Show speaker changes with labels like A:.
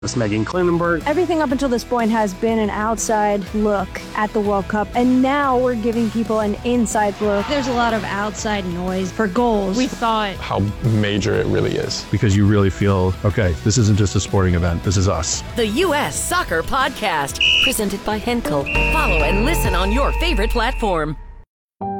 A: It's Megan Klinenberg.
B: Everything up until this point has been an outside look at the World Cup, and now we're giving people an inside look.
C: There's a lot of outside noise for goals.
D: We thought
E: how major it really is.
F: Because you really feel, okay, this isn't just a sporting event, this is us.
G: The U.S. Soccer Podcast, presented by Henkel. Follow and listen on your favorite platform.